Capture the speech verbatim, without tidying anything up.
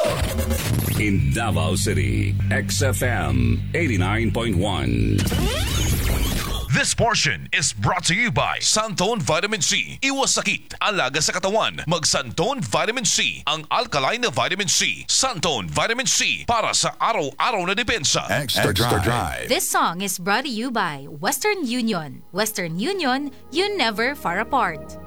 In Davao City, X F M eighty-nine point one. This portion is brought to you by Santone Vitamin C. Iwas sakit, alaga sa katawan. Mag Santone Vitamin C, ang alkaline na vitamin C. Santone Vitamin C, para sa araw-araw na depensa. Extra, Extra Drive. This song is brought to you by Western Union. Western Union, you never far apart.